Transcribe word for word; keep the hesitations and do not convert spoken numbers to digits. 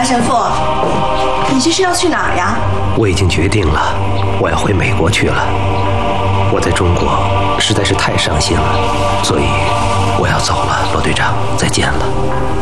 神父，你这是要去哪儿呀？ 我已经决定了，我要回美国去了。我在中国实在是太伤心了，所以我要走了，罗队长，再见了。